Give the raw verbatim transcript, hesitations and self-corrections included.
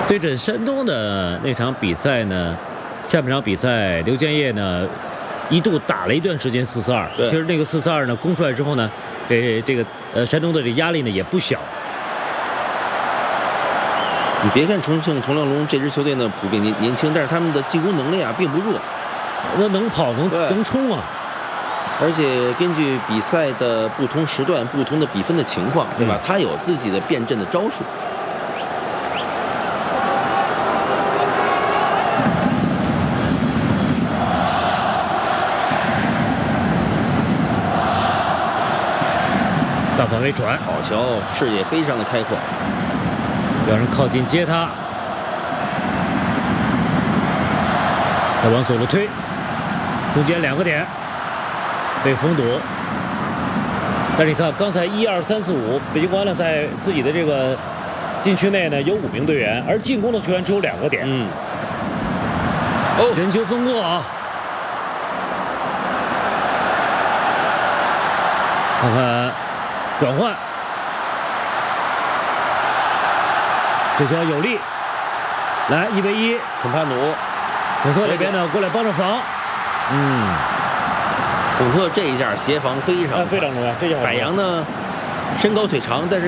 对阵山东的那场比赛呢，下半场比赛刘建业呢一度打了一段时间四四二，其实那个四四二呢攻出来之后呢，给这个呃山东的这压力呢也不小。 你别看重庆铜亮龙这支球队呢普遍年年轻，但是他们的进攻能力啊并不弱， 那能跑能能冲啊。 而且根据比赛的不同时段、不同的比分的情况，对吧？嗯、他有自己的变阵的招数。 大范围传， 好球，视野非常的开阔。 有人靠近接他，再往左路推，中间两个点。被封堵，但是你看，刚才一二三四五，北京国安呢在自己的这个禁区内呢有五名队员，而进攻的球员只有两个点。 嗯， 哦，人球分过啊！看看转换，这球有力，来一 v 一， 孔帕努， 孔特这边呢过来帮着防，嗯。 孔特这一下协防非常、 啊、非常重要。这下海洋呢，身高腿长，但是。